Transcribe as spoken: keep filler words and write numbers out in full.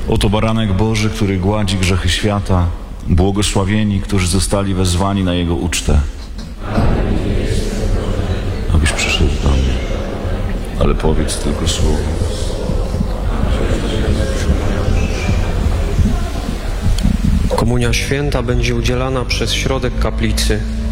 Oto baranek Boży, który gładzi grzechy świata. Błogosławieni, którzy zostali wezwani na Jego ucztę. Abyś przyszedł do mnie, ale powiedz tylko słowo. Komunia święta będzie udzielana przez środek kaplicy.